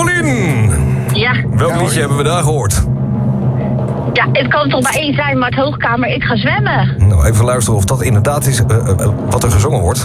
Carolien! Ja. Welk liedje hebben we daar gehoord? Ja, het kan toch maar één zijn, maar het Hoogkamer, ik ga zwemmen. Nou, even luisteren of dat inderdaad is wat er gezongen wordt.